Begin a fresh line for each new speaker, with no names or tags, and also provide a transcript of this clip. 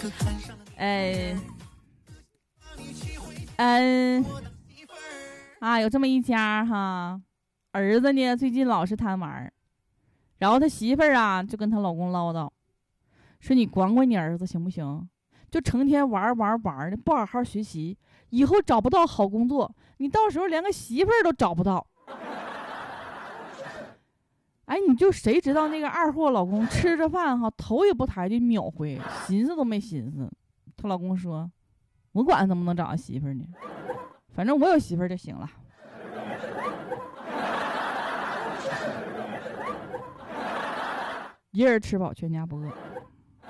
有这么一家哈，儿子呢最近老是贪玩，然后他媳妇儿啊就跟他老公唠叨，说你管管你儿子行不行？就成天玩的，不好好学习，以后找不到好工作，你到时候连个媳妇儿都找不到。哎，你就谁知道那个二货老公吃着饭哈，头也不抬就秒回，寻思都没寻思。她老公说：“我管他能不能找个媳妇儿呢，反正我有媳妇儿就行了。”一人吃饱全家不饿。